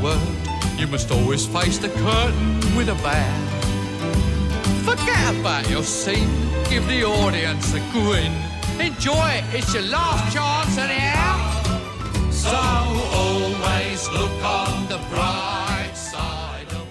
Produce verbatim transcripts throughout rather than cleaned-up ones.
word. You must always face the curtain with a bow. Forget about your scene, give the audience a grin. Enjoy it, it's your last chance anyhow. So always look on the bright side of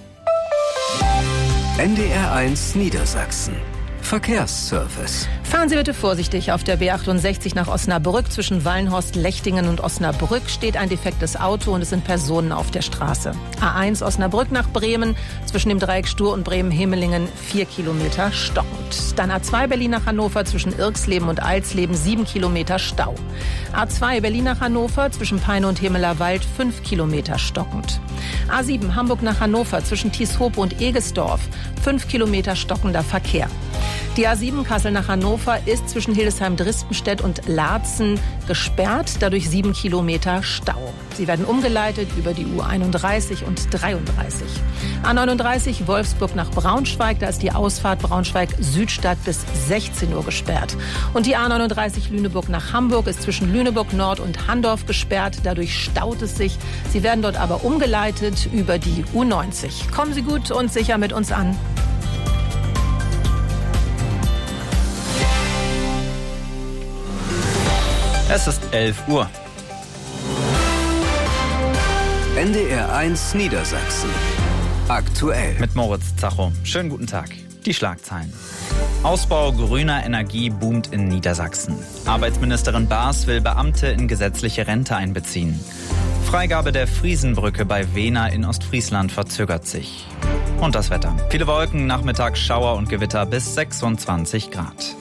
death. N D R eins Niedersachsen. Verkehrsservice. Fahren Sie bitte vorsichtig. Auf der B achtundsechzig nach Osnabrück zwischen Wallenhorst, Lechtingen und Osnabrück steht ein defektes Auto und es sind Personen auf der Straße. A eins Osnabrück nach Bremen zwischen dem Dreieck Stur und Bremen-Himmelingen vier Kilometer stockend. Dann A zwei Berlin nach Hannover zwischen Irxleben und Alsleben sieben Kilometer Stau. A zwei Berlin nach Hannover zwischen Peine und Himmelerwald fünf Kilometer stockend. A sieben Hamburg nach Hannover zwischen Tieshope und Egesdorf fünf Kilometer stockender Verkehr. Die A sieben Kassel nach Hannover ist zwischen Hildesheim-Dristenstedt und Laatzen gesperrt, dadurch sieben Kilometer Stau. Sie werden umgeleitet über die U einunddreißig und dreiunddreißig. A neununddreißig Wolfsburg nach Braunschweig, da ist die Ausfahrt Braunschweig-Südstadt bis sechzehn Uhr gesperrt. Und die A neununddreißig Lüneburg nach Hamburg ist zwischen Lüneburg Nord und Handorf gesperrt, dadurch staut es sich. Sie werden dort aber umgeleitet über die U neunzig. Kommen Sie gut und sicher mit uns an. Es ist elf Uhr. N D R eins Niedersachsen. Aktuell. Mit Moritz Zacho. Schönen guten Tag. Die Schlagzeilen. Ausbau grüner Energie boomt in Niedersachsen. Arbeitsministerin Baas will Beamte in gesetzliche Rente einbeziehen. Freigabe der Friesenbrücke bei Wehna in Ostfriesland verzögert sich. Und das Wetter. Viele Wolken, nachmittags Schauer und Gewitter bis sechsundzwanzig Grad.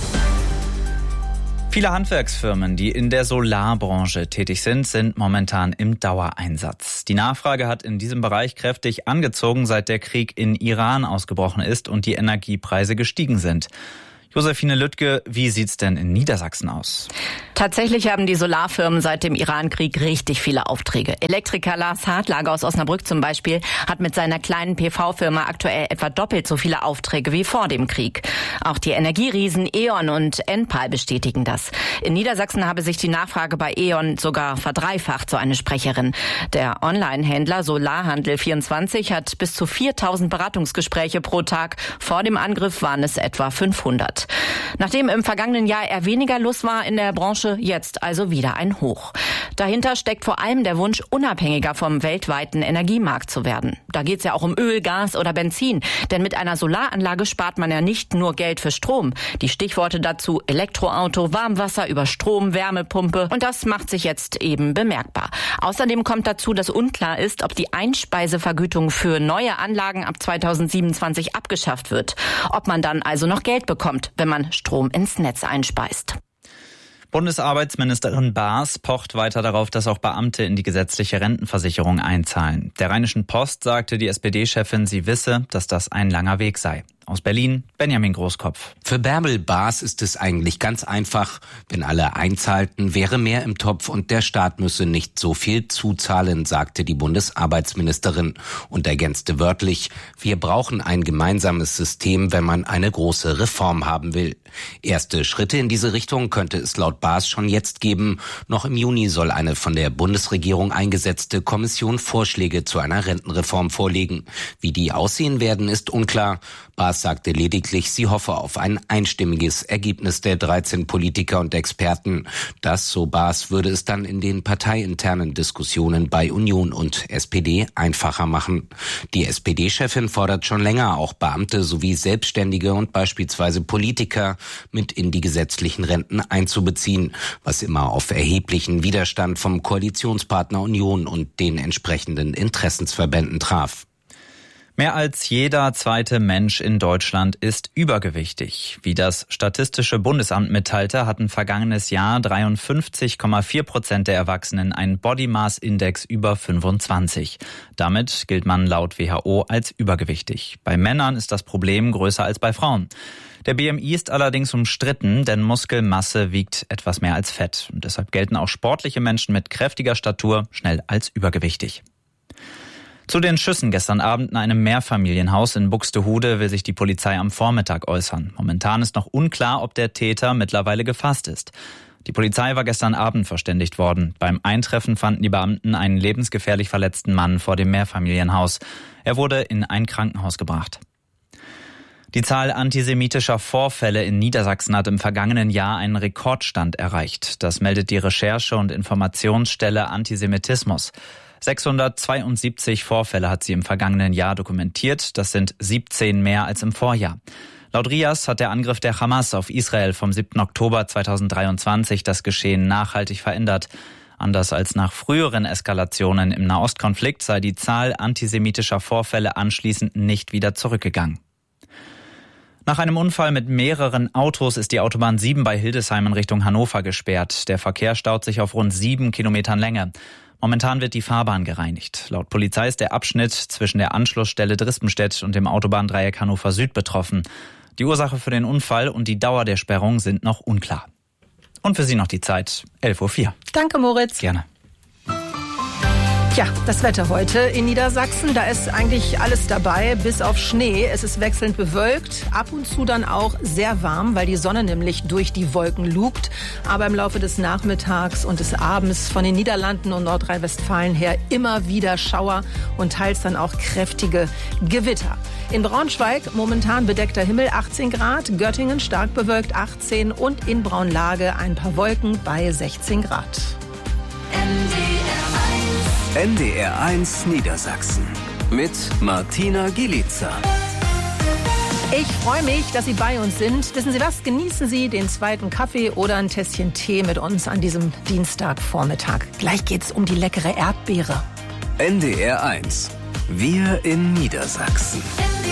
Viele Handwerksfirmen, die in der Solarbranche tätig sind, sind momentan im Dauereinsatz. Die Nachfrage hat in diesem Bereich kräftig angezogen, seit der Krieg in Iran ausgebrochen ist und die Energiepreise gestiegen sind. Josephine Lüttke, wie sieht's denn in Niedersachsen aus? Tatsächlich haben die Solarfirmen seit dem Iran-Krieg richtig viele Aufträge. Elektriker Lars Hartlager aus Osnabrück zum Beispiel hat mit seiner kleinen P V-Firma aktuell etwa doppelt so viele Aufträge wie vor dem Krieg. Auch die Energieriesen E.ON und Enpal bestätigen das. In Niedersachsen habe sich die Nachfrage bei E.ON sogar verdreifacht, so eine Sprecherin. Der Online-Händler Solarhandel vierundzwanzig hat bis zu viertausend Beratungsgespräche pro Tag. Vor dem Angriff waren es etwa fünfhundert. Nachdem im vergangenen Jahr eher weniger los war in der Branche, jetzt also wieder ein Hoch. Dahinter steckt vor allem der Wunsch, unabhängiger vom weltweiten Energiemarkt zu werden. Da geht es ja auch um Öl, Gas oder Benzin. Denn mit einer Solaranlage spart man ja nicht nur Geld für Strom. Die Stichworte dazu Elektroauto, Warmwasser über Strom, Wärmepumpe. Und das macht sich jetzt eben bemerkbar. Außerdem kommt dazu, dass unklar ist, ob die Einspeisevergütung für neue Anlagen ab zweitausendsiebenundzwanzig abgeschafft wird. Ob man dann also noch Geld bekommt, wenn man Strom ins Netz einspeist. Bundesarbeitsministerin Baas pocht weiter darauf, dass auch Beamte in die gesetzliche Rentenversicherung einzahlen. Der Rheinischen Post sagte die S P D-Chefin, sie wisse, dass das ein langer Weg sei. Aus Berlin, Benjamin Großkopf. Für Bärbel Baas ist es eigentlich ganz einfach. Wenn alle einzahlten, wäre mehr im Topf und der Staat müsse nicht so viel zuzahlen, sagte die Bundesarbeitsministerin und ergänzte wörtlich, wir brauchen ein gemeinsames System, wenn man eine große Reform haben will. Erste Schritte in diese Richtung könnte es laut Baas schon jetzt geben. Noch im Juni soll eine von der Bundesregierung eingesetzte Kommission Vorschläge zu einer Rentenreform vorlegen. Wie die aussehen werden, ist unklar. Baas sagte lediglich, sie hoffe auf ein einstimmiges Ergebnis der dreizehn Politiker und Experten. Das, so Baas, würde es dann in den parteiinternen Diskussionen bei Union und S P D einfacher machen. Die S P D-Chefin fordert schon länger, auch Beamte sowie Selbstständige und beispielsweise Politiker mit in die gesetzlichen Renten einzubeziehen, was immer auf erheblichen Widerstand vom Koalitionspartner Union und den entsprechenden Interessensverbänden traf. Mehr als jeder zweite Mensch in Deutschland ist übergewichtig. Wie das Statistische Bundesamt mitteilte, hatten vergangenes Jahr dreiundfünfzig Komma vier Prozent der Erwachsenen einen Body Mass Index über fünfundzwanzig. Damit gilt man laut W H O als übergewichtig. Bei Männern ist das Problem größer als bei Frauen. Der B M I ist allerdings umstritten, denn Muskelmasse wiegt etwas mehr als Fett. Und deshalb gelten auch sportliche Menschen mit kräftiger Statur schnell als übergewichtig. Zu den Schüssen gestern Abend in einem Mehrfamilienhaus in Buxtehude will sich die Polizei am Vormittag äußern. Momentan ist noch unklar, ob der Täter mittlerweile gefasst ist. Die Polizei war gestern Abend verständigt worden. Beim Eintreffen fanden die Beamten einen lebensgefährlich verletzten Mann vor dem Mehrfamilienhaus. Er wurde in ein Krankenhaus gebracht. Die Zahl antisemitischer Vorfälle in Niedersachsen hat im vergangenen Jahr einen Rekordstand erreicht. Das meldet die Recherche- und Informationsstelle Antisemitismus. sechshundertzweiundsiebzig Vorfälle hat sie im vergangenen Jahr dokumentiert. Das sind siebzehn mehr als im Vorjahr. Laut R I A S hat der Angriff der Hamas auf Israel vom siebten Oktober zweitausenddreiundzwanzig das Geschehen nachhaltig verändert. Anders als nach früheren Eskalationen im Nahostkonflikt sei die Zahl antisemitischer Vorfälle anschließend nicht wieder zurückgegangen. Nach einem Unfall mit mehreren Autos ist die Autobahn sieben bei Hildesheim in Richtung Hannover gesperrt. Der Verkehr staut sich auf rund sieben Kilometern Länge. Momentan wird die Fahrbahn gereinigt. Laut Polizei ist der Abschnitt zwischen der Anschlussstelle Drispenstedt und dem Autobahndreieck Hannover Süd betroffen. Die Ursache für den Unfall und die Dauer der Sperrung sind noch unklar. Und für Sie noch die Zeit, elf Uhr vier. Danke, Moritz. Gerne. Ja, das Wetter heute in Niedersachsen, da ist eigentlich alles dabei, bis auf Schnee. Es ist wechselnd bewölkt, ab und zu dann auch sehr warm, weil die Sonne nämlich durch die Wolken lugt. Aber im Laufe des Nachmittags und des Abends von den Niederlanden und Nordrhein-Westfalen her immer wieder Schauer und teils dann auch kräftige Gewitter. In Braunschweig momentan bedeckter Himmel achtzehn Grad, Göttingen stark bewölkt achtzehn und in Braunlage ein paar Wolken bei sechzehn Grad. N D R eins Niedersachsen mit Martina Gielitzer. Ich freue mich, dass Sie bei uns sind. Wissen Sie was? Genießen Sie den zweiten Kaffee oder ein Tässchen Tee mit uns an diesem Dienstagvormittag. Gleich geht's um die leckere Erdbeere. N D R eins. Wir in Niedersachsen.